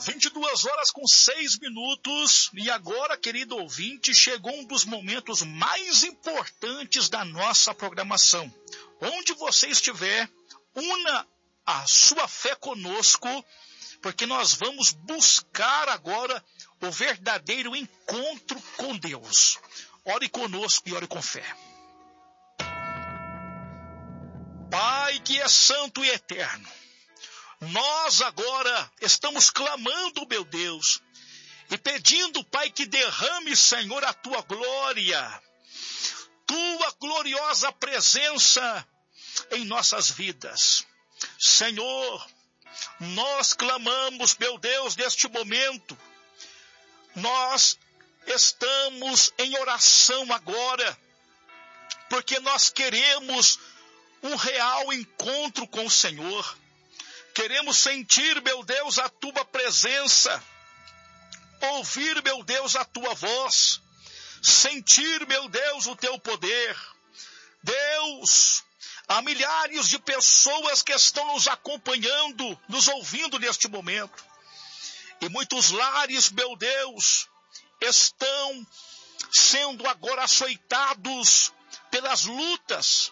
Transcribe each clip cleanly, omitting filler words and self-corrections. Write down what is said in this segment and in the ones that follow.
22h06. E agora, querido ouvinte, chegou um dos momentos mais importantes da nossa programação. Onde você estiver, una a sua fé conosco, porque nós vamos buscar agora o verdadeiro encontro com Deus. Ore conosco e ore com fé. Pai que é santo e eterno, nós agora estamos clamando, meu Deus, e pedindo, Pai, que derrame, Senhor, a Tua glória, Tua gloriosa presença em nossas vidas. Senhor, nós clamamos, meu Deus, neste momento, nós estamos em oração agora, porque nós queremos um real encontro com o Senhor. Queremos sentir, meu Deus, a Tua presença, ouvir, meu Deus, a Tua voz, sentir, meu Deus, o Teu poder. Deus, há milhares de pessoas que estão nos acompanhando, nos ouvindo neste momento. E muitos lares, meu Deus, estão sendo agora açoitados pelas lutas.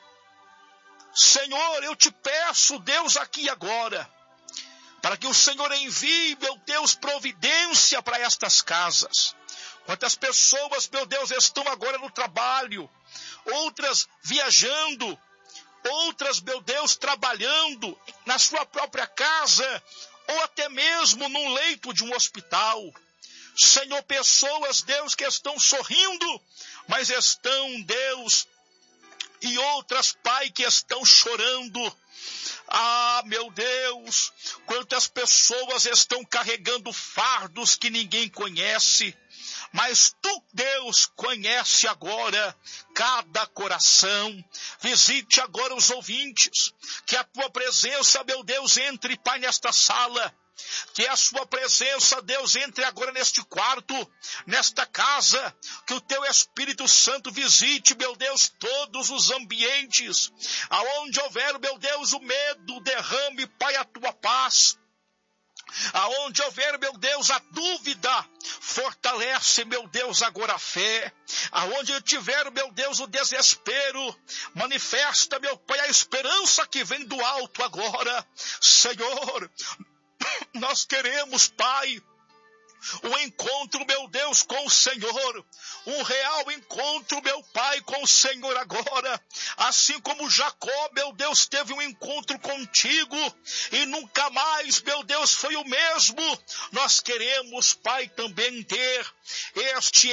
Senhor, eu te peço, Deus, aqui agora, para que o Senhor envie, meu Deus, providência para estas casas. Quantas pessoas, meu Deus, estão agora no trabalho, outras viajando, outras, meu Deus, trabalhando na sua própria casa, ou até mesmo num leito de um hospital. Senhor, pessoas, Deus, que estão sorrindo, mas estão, Deus, e outras, Pai, que estão chorando. Ah, meu Deus, quantas pessoas estão carregando fardos que ninguém conhece, mas Tu, Deus, conhece agora cada coração. Visite agora os ouvintes, que a Tua presença, meu Deus, entre, Pai, nesta sala. Que a sua presença, Deus, entre agora neste quarto, nesta casa, que o Teu Espírito Santo visite, meu Deus, todos os ambientes, aonde houver, meu Deus, o medo, derrame, Pai, a Tua paz. Aonde houver, meu Deus, a dúvida, fortalece, meu Deus, agora a fé. Aonde tiver, meu Deus, o desespero, manifesta, meu Pai, a esperança que vem do alto agora. Senhor, nós queremos, Pai, um encontro, meu Deus, com o Senhor, um real encontro, meu Pai, com o Senhor agora, assim como Jacó, meu Deus, teve um encontro contigo, e nunca mais, meu Deus, foi o mesmo. Nós queremos, Pai, também ter este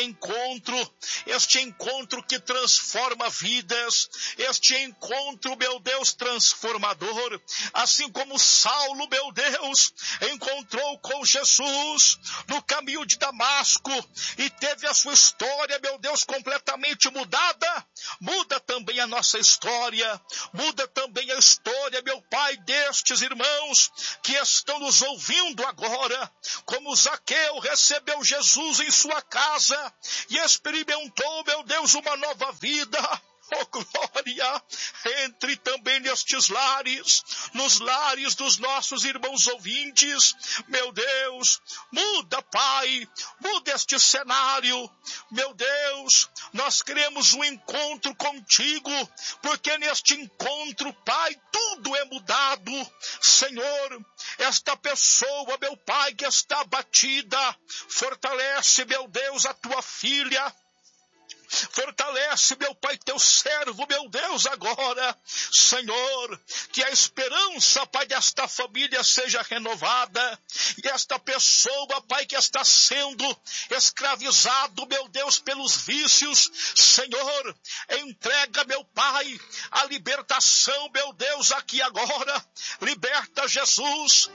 encontro que transforma vidas, este encontro, meu Deus, transformador, assim como Saulo, meu Deus, encontrou com Jesus no caminho de Damasco e teve a sua história, meu Deus, completamente mudada. Muda também a nossa história, muda também a história, meu Pai, destes irmãos que estão nos ouvindo agora, como Zaqueu recebeu Jesus em sua casa e experimentou, meu Deus, uma nova vida. Oh, glória, entre também nestes lares, nos lares dos nossos irmãos ouvintes, meu Deus, muda, Pai, muda este cenário, meu Deus, nós queremos um encontro contigo, porque neste encontro, Pai, tudo é mudado. Senhor, esta pessoa, meu Pai, que está abatida, fortalece, meu Deus, a Tua filha. Fortalece, meu Pai, Teu servo, meu Deus, agora. Senhor, que a esperança, Pai, desta família seja renovada. E esta pessoa, Pai, que está sendo escravizado, meu Deus, pelos vícios. Senhor, entrega, meu Pai, a libertação, meu Deus, aqui agora. Liberta, Jesus.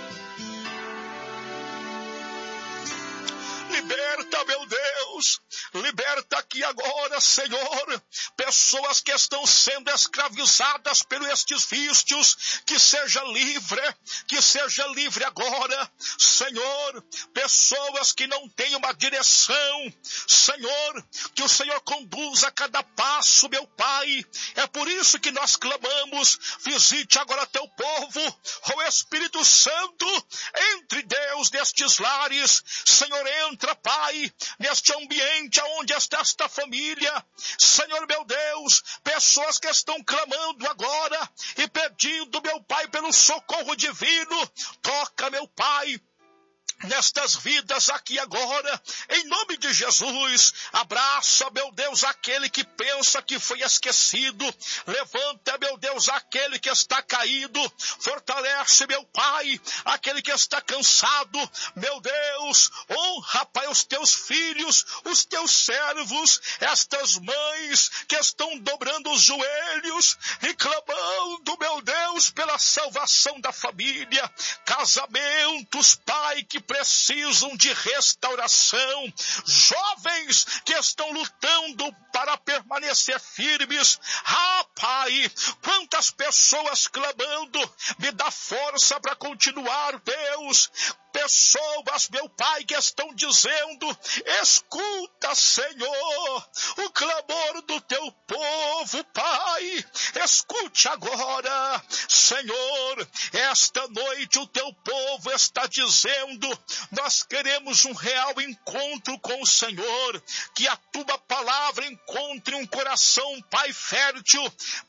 Liberta, meu Deus, Liberta aqui agora, Senhor, pessoas que estão sendo escravizadas por estes vícios, que seja livre agora, Senhor. Pessoas que não têm uma direção, Senhor, que o Senhor conduza cada passo, meu Pai. É por isso que nós clamamos: visite agora teu povo, ó Espírito Santo, entre Deus destes lares, Senhor, entra, Pai, neste ambiente onde está esta família, Senhor meu Deus, pessoas que estão clamando agora e pedindo, meu Pai, pelo socorro divino. Toca, meu Pai, nestas vidas aqui agora, em nome de Jesus. Abraça, meu Deus, aquele que pensa que foi esquecido. Levanta, meu Deus, aquele que está caído. Fortalece, meu Pai, aquele que está cansado. Meu Deus, honra, Pai, os teus filhos, os teus servos, estas mães que estão dobrando os joelhos e clamando, meu Deus, pela salvação da família. Casamentos, Pai, que precisam de restauração, jovens que estão lutando para permanecer firmes. Pai, quantas pessoas clamando, me dá força para continuar, Deus. Pessoas, meu Pai, que estão dizendo: escuta, Senhor, o clamor do teu povo, Pai. Escute agora, Senhor. Esta noite o teu povo está dizendo: nós queremos um real encontro com o Senhor. Que a tua palavra encontre um coração, Pai, fértil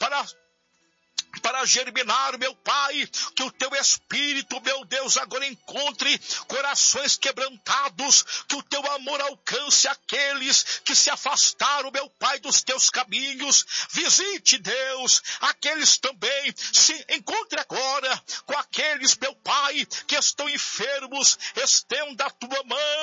para germinar, meu Pai. Que o teu Espírito, meu Deus, agora encontre corações quebrantados, que o teu amor alcance aqueles que se afastaram, meu Pai, dos teus caminhos. Visite, Deus, aqueles também, se encontre agora com aqueles, meu Pai, que estão enfermos. Estenda a tua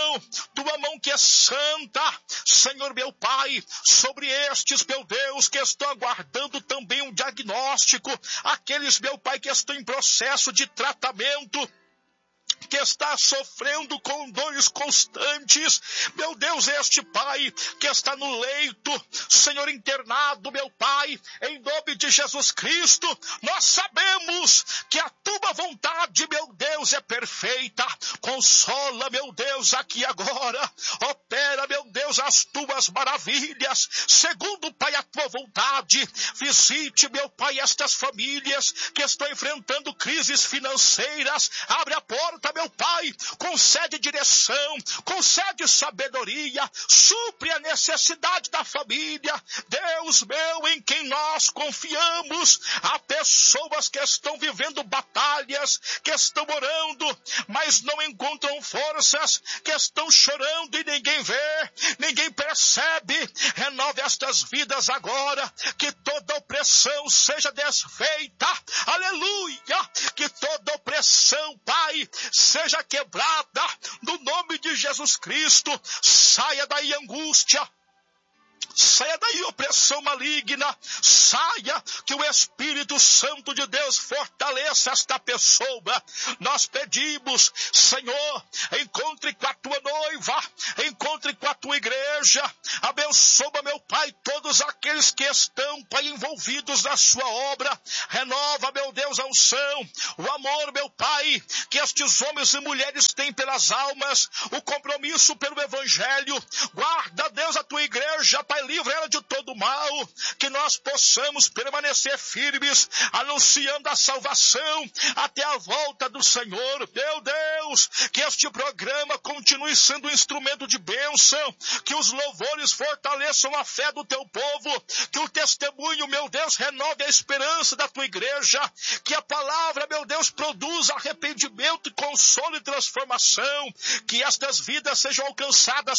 mão que é santa, Senhor, meu Pai, sobre estes, meu Deus, que estão aguardando também um diagnóstico. Aqueles, meu Pai, que estão em processo de tratamento, que está sofrendo com dores constantes. Meu Deus, este Pai que está no leito, Senhor, internado, meu Pai, em nome de Jesus Cristo, nós sabemos que a tua vontade, meu Deus, é perfeita. Consola, meu Deus, aqui agora. Opera, meu Deus, as tuas maravilhas, segundo, Pai, a tua vontade. Visite, meu Pai, estas famílias que estão enfrentando crises financeiras. Abre a porta, meu Pai, concede direção, concede sabedoria, supre a necessidade da família. Deus meu, em quem nós confiamos. Há pessoas que estão vivendo batalhas, que estão orando, mas não encontram forças, que estão chorando e ninguém vê, ninguém percebe. Renove estas vidas agora, que toda opressão seja desfeita. Aleluia! Que toda opressão, Pai, seja quebrada no nome de Jesus Cristo. Saia daí angústia, saia daí opressão maligna, saia, que o Espírito Santo de Deus fortaleça esta pessoa. Nós pedimos, Senhor, encontre com a tua noiva, encontre com a tua igreja, abençoa, meu Pai, todos aqueles que estão, Pai, envolvidos na sua obra. Renova, meu Deus, a unção, o amor, meu Pai, que estes homens e mulheres têm pelas almas, o compromisso pelo Evangelho. Guarda, Deus, a tua igreja, Pai, livra ela de todo mal, que nós possamos permanecer firmes, anunciando a salvação até a volta do Senhor. Meu Deus, que este programa continue sendo um instrumento de bênção, que os louvores fortaleçam a fé do teu povo, que o testemunho, meu Deus, renove a esperança da tua igreja, que a palavra, meu Deus, produza arrependimento, consolo e transformação, que estas vidas sejam alcançadas